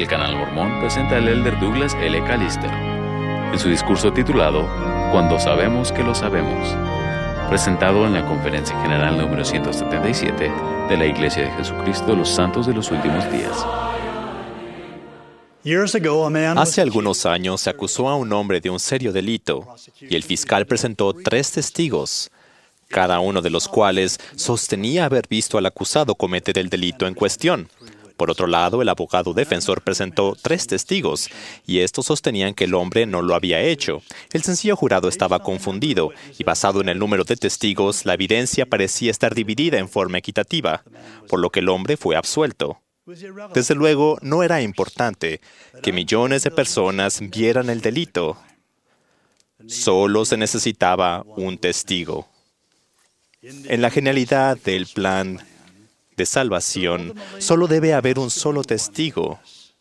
El Canal Mormón presenta al elder Douglas L. Callister en su discurso titulado Cuando sabemos que lo sabemos, presentado en la Conferencia General número 177 de la Iglesia de Jesucristo de los Santos de los Últimos Días. Hace algunos años se acusó a un hombre de un serio delito y el fiscal presentó 3 testigos, cada uno de los cuales sostenía haber visto al acusado cometer el delito en cuestión. Por otro lado, el abogado defensor presentó 3 testigos, y estos sostenían que el hombre no lo había hecho. El sencillo jurado estaba confundido, y basado en el número de testigos, la evidencia parecía estar dividida en forma equitativa, por lo que el hombre fue absuelto. Desde luego, no era importante que millones de personas vieran el delito. Solo se necesitaba un testigo. En la genialidad del plan de salvación, solo debe haber un solo testigo.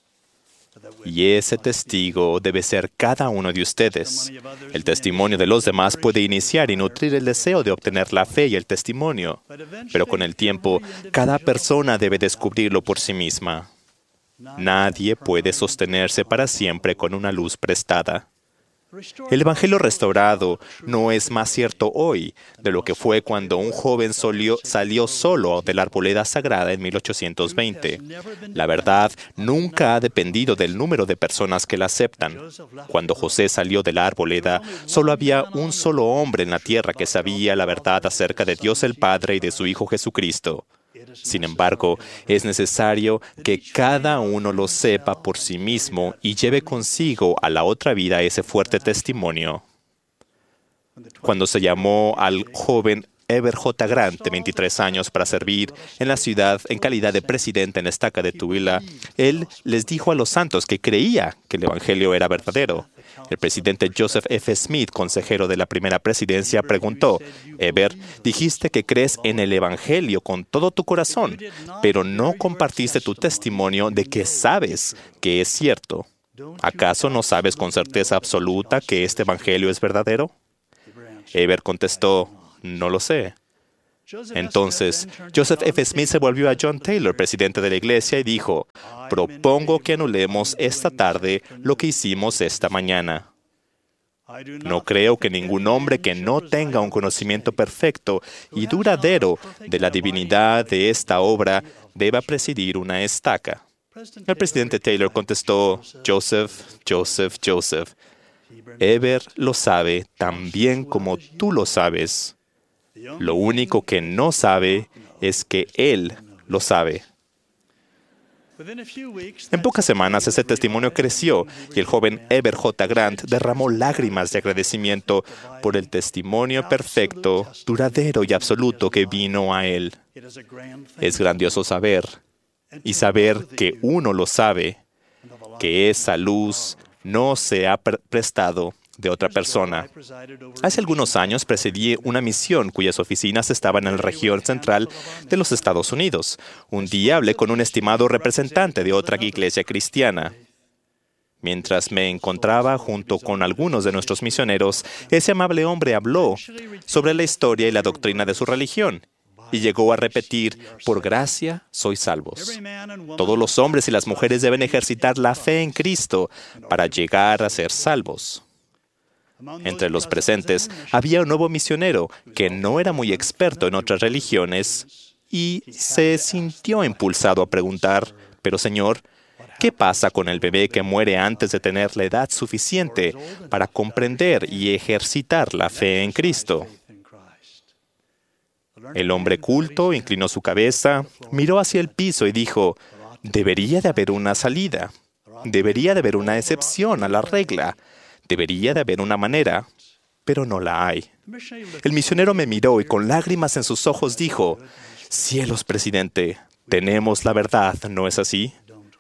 Y ese testigo debe ser cada uno de ustedes. El testimonio de los demás puede iniciar y nutrir el deseo de obtener la fe y el testimonio. Pero con el tiempo, cada persona debe descubrirlo por sí misma. Nadie puede sostenerse para siempre con una luz prestada. El Evangelio restaurado no es más cierto hoy de lo que fue cuando un joven salió solo de la arboleda sagrada en 1820. La verdad nunca ha dependido del número de personas que la aceptan. Cuando José salió de la arboleda, solo había un solo hombre en la tierra que sabía la verdad acerca de Dios el Padre y de su Hijo Jesucristo. Sin embargo, es necesario que cada uno lo sepa por sí mismo y lleve consigo a la otra vida ese fuerte testimonio. Cuando se llamó al joven Heber J. Grant, de 23 años, para servir en la ciudad en calidad de presidente en la estaca de Tooele, él les dijo a los santos que creía que el Evangelio era verdadero. El presidente Joseph F. Smith, consejero de la primera presidencia, preguntó: Heber, dijiste que crees en el Evangelio con todo tu corazón, pero no compartiste tu testimonio de que sabes que es cierto. ¿Acaso no sabes con certeza absoluta que este Evangelio es verdadero? Heber contestó: no lo sé. Entonces, Joseph F. Smith se volvió a John Taylor, presidente de la iglesia, y dijo: propongo que anulemos esta tarde lo que hicimos esta mañana. No creo que ningún hombre que no tenga un conocimiento perfecto y duradero de la divinidad de esta obra deba presidir una estaca. El presidente Taylor contestó: Joseph, Heber lo sabe tan bien como tú lo sabes. Lo único que no sabe es que él lo sabe. En pocas semanas ese testimonio creció y el joven Heber J. Grant derramó lágrimas de agradecimiento por el testimonio perfecto, duradero y absoluto que vino a él. Es grandioso saber, y saber que uno lo sabe, que esa luz no se ha prestado de otra persona. Hace algunos años presidí una misión cuyas oficinas estaban en la región central de los Estados Unidos. Un día hablé con un estimado representante de otra iglesia cristiana. Mientras me encontraba junto con algunos de nuestros misioneros, ese amable hombre habló sobre la historia y la doctrina de su religión y llegó a repetir: por gracia sois salvos. Todos los hombres y las mujeres deben ejercitar la fe en Cristo para llegar a ser salvos. Entre los presentes había un nuevo misionero que no era muy experto en otras religiones y se sintió impulsado a preguntar: pero Señor, ¿qué pasa con el bebé que muere antes de tener la edad suficiente para comprender y ejercitar la fe en Cristo? El hombre culto inclinó su cabeza, miró hacia el piso y dijo: debería de haber una salida, debería de haber una excepción a la regla. Debería de haber una manera, pero no la hay. El misionero me miró y con lágrimas en sus ojos dijo: cielos, presidente, tenemos la verdad, ¿no es así?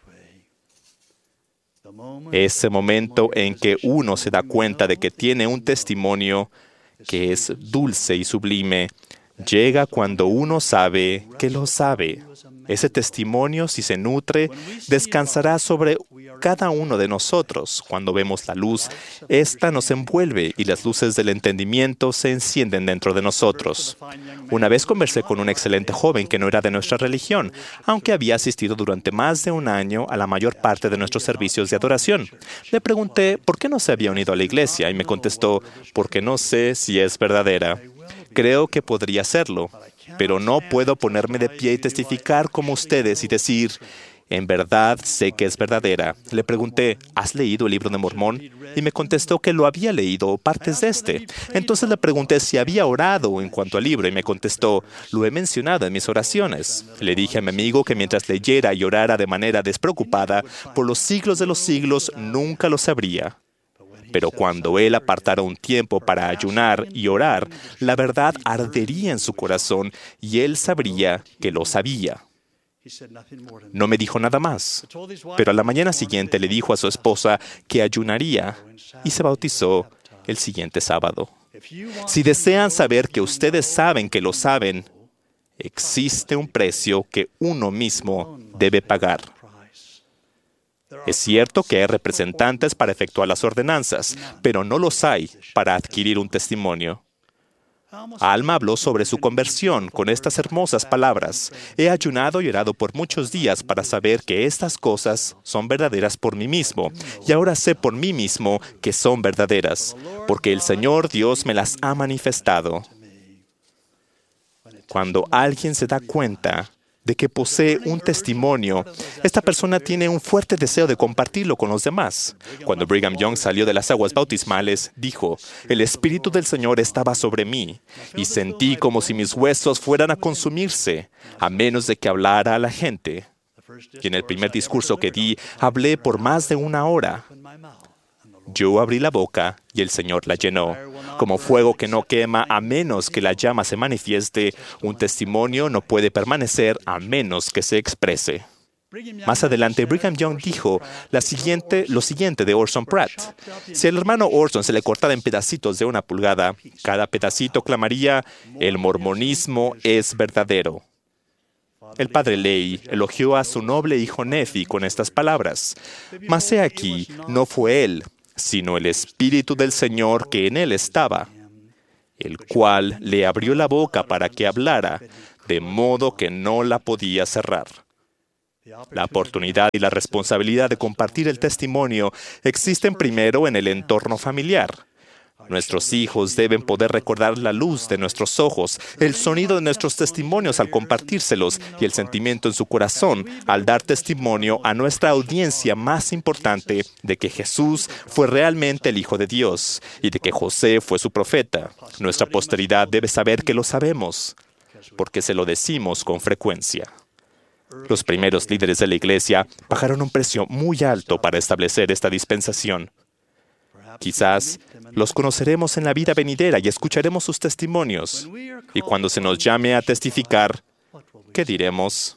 Ese momento en que uno se da cuenta de que tiene un testimonio que es dulce y sublime, llega cuando uno sabe que lo sabe. Ese testimonio, si se nutre, descansará sobre cada uno de nosotros. Cuando vemos la luz, ésta nos envuelve y las luces del entendimiento se encienden dentro de nosotros. Una vez conversé con un excelente joven que no era de nuestra religión, aunque había asistido durante más de un año a la mayor parte de nuestros servicios de adoración. Le pregunté por qué no se había unido a la iglesia y me contestó, porque no sé si es verdadera. Creo que podría serlo, pero no puedo ponerme de pie y testificar como ustedes y decir, en verdad sé que es verdadera. Le pregunté, ¿has leído el libro de Mormón? Y me contestó que lo había leído, partes de este. Entonces le pregunté si había orado en cuanto al libro y me contestó, lo he mencionado en mis oraciones. Le dije a mi amigo que mientras leyera y orara de manera despreocupada, por los siglos de los siglos nunca lo sabría. Pero cuando él apartara un tiempo para ayunar y orar, la verdad ardería en su corazón y él sabría que lo sabía. No me dijo nada más, pero a la mañana siguiente le dijo a su esposa que ayunaría y se bautizó el siguiente sábado. Si desean saber que ustedes saben que lo saben, existe un precio que uno mismo debe pagar. Es cierto que hay representantes para efectuar las ordenanzas, pero no los hay para adquirir un testimonio. Alma habló sobre su conversión con estas hermosas palabras. He ayunado y orado por muchos días para saber que estas cosas son verdaderas por mí mismo, y ahora sé por mí mismo que son verdaderas, porque el Señor Dios me las ha manifestado. Cuando alguien se da cuenta de que posee un testimonio, esta persona tiene un fuerte deseo de compartirlo con los demás. Cuando Brigham Young salió de las aguas bautismales, dijo, «El Espíritu del Señor estaba sobre mí, y sentí como si mis huesos fueran a consumirse, a menos de que hablara a la gente». Y en el primer discurso que di, hablé por más de 1 hora. Yo abrí la boca y el Señor la llenó. Como fuego que no quema a menos que la llama se manifieste, un testimonio no puede permanecer a menos que se exprese. Más adelante, Brigham Young dijo lo siguiente de Orson Pratt. Si al hermano Orson se le cortara en pedacitos de 1 pulgada, cada pedacito clamaría, «El mormonismo es verdadero». El padre Ley elogió a su noble hijo Nephi con estas palabras. «Mas he aquí, no fue él, sino el Espíritu del Señor que en él estaba, el cual le abrió la boca para que hablara, de modo que no la podía cerrar». La oportunidad y la responsabilidad de compartir el testimonio existen primero en el entorno familiar. Nuestros hijos deben poder recordar la luz de nuestros ojos, el sonido de nuestros testimonios al compartírselos y el sentimiento en su corazón al dar testimonio a nuestra audiencia más importante de que Jesús fue realmente el Hijo de Dios y de que José fue su profeta. Nuestra posteridad debe saber que lo sabemos, porque se lo decimos con frecuencia. Los primeros líderes de la Iglesia pagaron un precio muy alto para establecer esta dispensación. Quizás los conoceremos en la vida venidera y escucharemos sus testimonios. Y cuando se nos llame a testificar, ¿qué diremos?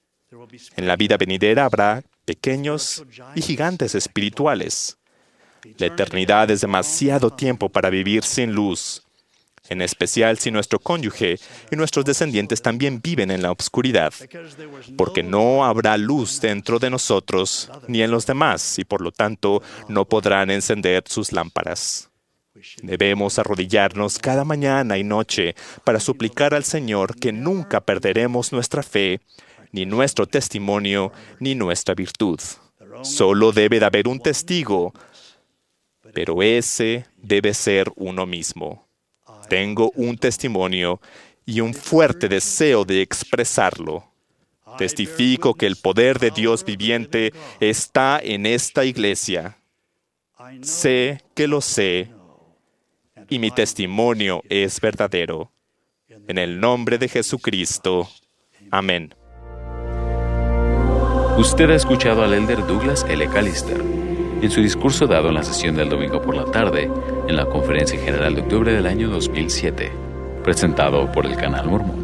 En la vida venidera habrá pequeños y gigantes espirituales. La eternidad es demasiado tiempo para vivir sin luz, en especial si nuestro cónyuge y nuestros descendientes también viven en la oscuridad, porque no habrá luz dentro de nosotros ni en los demás, y por lo tanto no podrán encender sus lámparas. Debemos arrodillarnos cada mañana y noche para suplicar al Señor que nunca perderemos nuestra fe, ni nuestro testimonio, ni nuestra virtud. Solo debe de haber un testigo, pero ese debe ser uno mismo. Tengo un testimonio y un fuerte deseo de expresarlo. Testifico que el poder de Dios viviente está en esta iglesia. Sé que lo sé y mi testimonio es verdadero. En el nombre de Jesucristo. Amén. Usted ha escuchado al elder Douglas L. Callister en su discurso dado en la sesión del domingo por la tarde en la Conferencia General de octubre del año 2007, presentado por el Canal Mormón.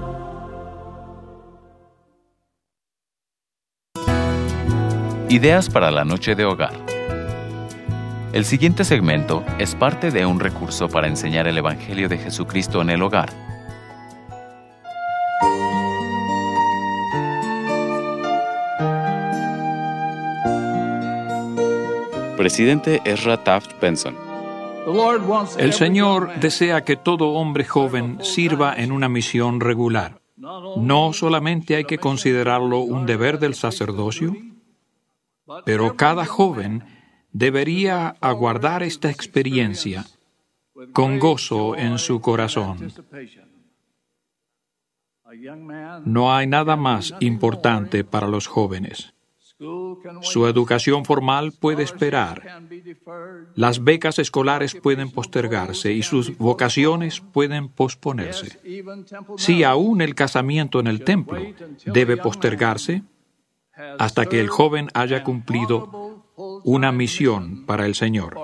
Ideas para la noche de hogar. El siguiente segmento es parte de un recurso para enseñar el Evangelio de Jesucristo en el hogar. Presidente Ezra Taft Benson. El Señor desea que todo hombre joven sirva en una misión regular. No solamente hay que considerarlo un deber del sacerdocio, pero cada joven debería aguardar esta experiencia con gozo en su corazón. No hay nada más importante para los jóvenes. Su educación formal puede esperar. Las becas escolares pueden postergarse y sus vocaciones pueden posponerse. Si aún el casamiento en el templo debe postergarse hasta que el joven haya cumplido una misión para el Señor.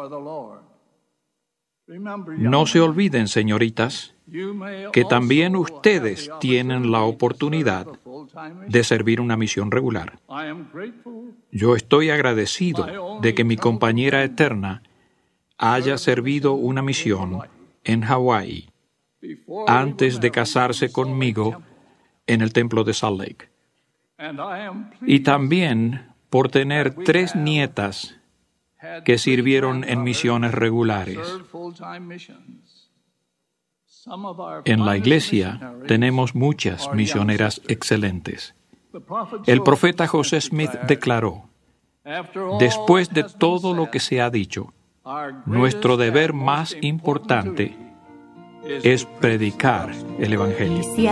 No se olviden, señoritas, que también ustedes tienen la oportunidad de servir una misión regular. Yo estoy agradecido de que mi compañera eterna haya servido una misión en Hawái antes de casarse conmigo en el templo de Salt Lake. Y también por tener 3 nietas que sirvieron en misiones regulares. En la iglesia tenemos muchas misioneras excelentes. El profeta José Smith declaró: después de todo lo que se ha dicho, nuestro deber más importante es predicar el Evangelio.